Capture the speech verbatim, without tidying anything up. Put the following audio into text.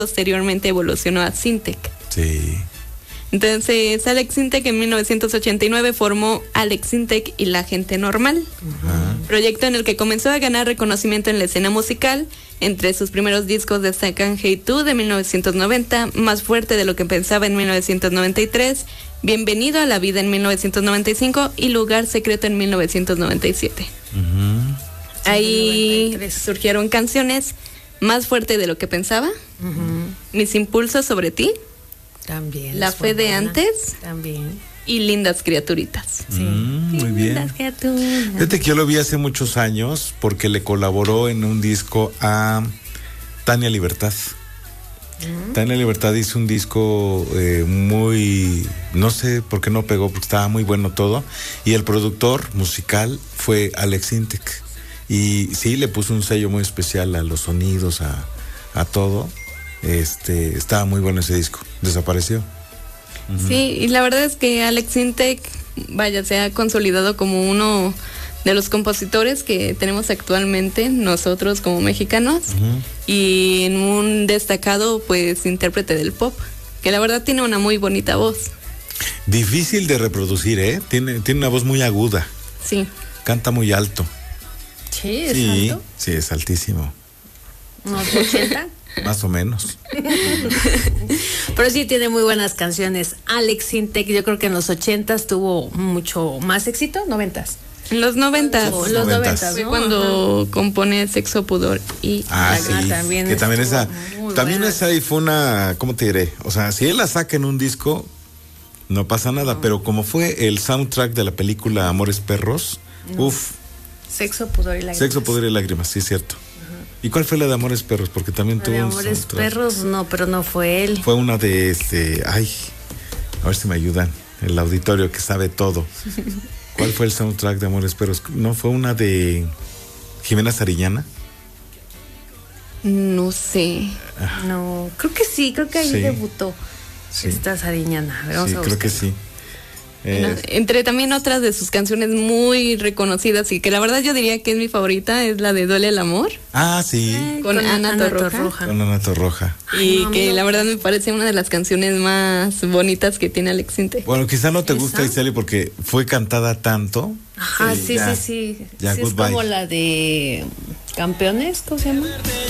posteriormente evolucionó a Syntec. Sí. Entonces, Alex Sintek en mil novecientos ochenta y nueve formó Alex Sintek y la gente normal, uh-huh. proyecto en el que comenzó a ganar reconocimiento en la escena musical. Entre sus primeros discos destacan Hey Tú de mil novecientos noventa, Más fuerte de lo que pensaba en mil novecientos noventa y tres, Bienvenido a la vida en mil novecientos noventa y cinco y Lugar secreto en mil novecientos noventa y siete. Uh-huh. Ahí noventa y tres surgieron canciones Más fuerte de lo que pensaba, uh-huh. Mis impulsos sobre ti, también. La fe de antes. También. Y Lindas criaturitas. Sí. Mm, muy bien. Lindas criaturitas. Fíjate que yo lo vi hace muchos años porque le colaboró en un disco a Tania Libertad. Mm. Tania Libertad hizo un disco eh, muy, no sé por qué no pegó, porque estaba muy bueno todo. Y el productor musical fue Alex Sintek. Y sí, le puso un sello muy especial a los sonidos, a, a todo. Este, estaba muy bueno ese disco. Desapareció. Uh-huh. Sí, y la verdad es que Alex Sintek, vaya, se ha consolidado como uno de los compositores que tenemos actualmente nosotros como mexicanos, uh-huh. y en un destacado pues intérprete del pop, que la verdad tiene una muy bonita voz. Difícil de reproducir, ¿eh? Tiene, tiene una voz muy aguda. Sí. Canta muy alto. Sí, es sí, alto. Sí, es altísimo. ¿Unos ochenta? Más o menos. Pero sí tiene muy buenas canciones. Alex Sintek, yo creo que en los ochentas tuvo mucho más éxito, noventas. En los noventas. Los, los noventas, fue ¿no? cuando Ajá. compone Sexo, Pudor y ah, Lágrimas. sí, también que también esa, también buena. esa ahí fue una, ¿cómo te diré? O sea, si él la saca en un disco, no pasa nada, no. Pero como fue el soundtrack de la película Amores Perros, no. uff. Sexo, Pudor y Lágrimas. Sexo, Pudor y Lágrimas, sí es cierto. ¿Y cuál fue la de Amores Perros? Porque también la tuvo de un Amores soundtrack. Perros, no, pero no fue él. Fue una de este, ay, a ver si me ayudan, el auditorio que sabe todo. ¿Cuál fue el soundtrack de Amores Perros? ¿No fue una de Jimena Sariñana? No sé. No, creo que sí, creo que ahí sí. debutó sí. esta Sariñana. Vamos sí, a creo que sí. Bueno, entre también otras de sus canciones muy reconocidas y que la verdad yo diría que es mi favorita, es la de Duele el amor. Ah, sí. Ay, con, con Ana, Ana Torroja. Torroja. Con Ana Torroja. Y no, que no. la verdad me parece una de las canciones más bonitas que tiene Alex Sintek. Bueno, quizá no te gusta, Iseli, porque fue cantada tanto. Ajá, sí, ya, sí, sí. Ya, sí es como la de Campeones, ¿cómo se llama?